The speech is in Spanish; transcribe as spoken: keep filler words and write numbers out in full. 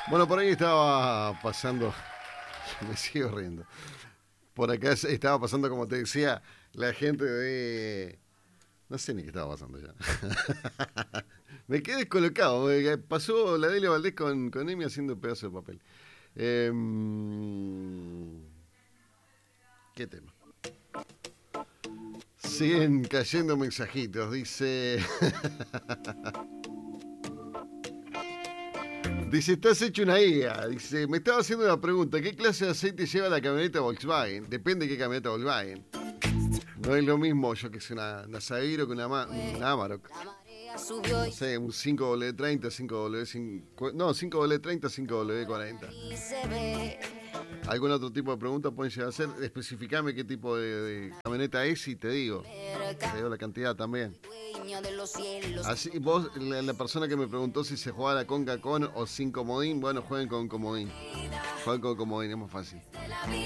Bueno, por ahí estaba pasando, me sigo riendo. Por acá estaba pasando, como te decía, la gente de... No sé ni qué estaba pasando ya. Me quedé descolocado. Me pasó la Delia Valdés con, con Emi haciendo un pedazo de papel. Eh, ¿Qué tema? Siguen cayendo mensajitos. Dice... Dice, estás hecho una guía. Dice, me estaba haciendo una pregunta. ¿Qué clase de aceite lleva la camioneta Volkswagen? Depende de qué camioneta Volkswagen. No es lo mismo, yo que sé, una, una Zafiro que una, una Amarok. No sé, un cinco W treinta, cinco W cinco... No, cinco W treinta, cinco W cuarenta. ¿Algún otro tipo de pregunta pueden llegar a hacer? Especificame qué tipo de, de camioneta es y te digo. Te digo la cantidad también. Así, vos, la, la persona que me preguntó si se jugaba la conca con o sin comodín, bueno, jueguen con comodín. Jueguen con comodín, es más fácil.